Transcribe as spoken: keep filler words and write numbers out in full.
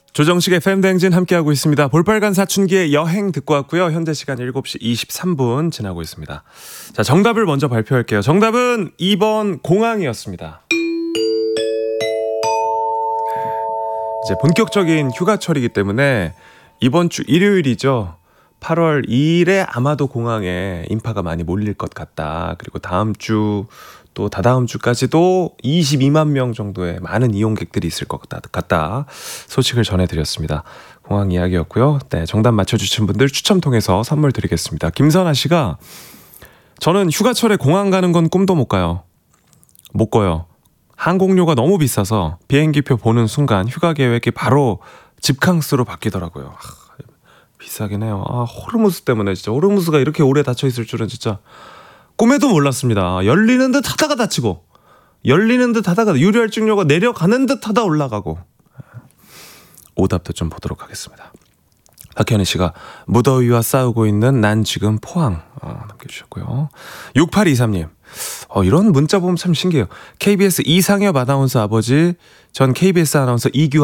조정식의 에프엠 대행진 함께하고 있습니다. 볼빨간 사춘기의 여행 듣고 왔고요. 현재 시간 일곱 시 이십삼 분 지나고 있습니다. 자, 정답을 먼저 발표할게요. 정답은 이 번 공항이었습니다. 이제 본격적인 휴가철이기 때문에 이번 주 일요일이죠. 팔월 이일에 아마도 공항에 인파가 많이 몰릴 것 같다. 그리고 다음 주 또 다다음 주까지도 이십이만 명 정도의 많은 이용객들이 있을 것 같다. 소식을 전해드렸습니다. 공항 이야기였고요. 네, 정답 맞춰주신 분들 추첨 통해서 선물 드리겠습니다. 김선아 씨가 저는 휴가철에 공항 가는 건 꿈도 못 가요. 못 가요. 항공료가 너무 비싸서 비행기표 보는 순간 휴가 계획이 바로 집캉스로 바뀌더라고요. 아, 비싸긴 해요. 아, 호르무스 때문에 진짜 호르무스가 이렇게 오래 닫혀있을 줄은 진짜 꿈에도 몰랐습니다. 열리는 듯 하다가 닫히고 열리는 듯 하다가 유료할증료가 내려가는 듯 하다 올라가고. 오답도 좀 보도록 하겠습니다. 박현희 씨가 무더위와 싸우고 있는 난 지금 포항 어, 남겨주셨고요. 육팔이삼 님 어, 이런 문자 보면 참 신기해요. 케이비에스 이상엽 아나운서 아버지 전 케이비에스 아나운서 이규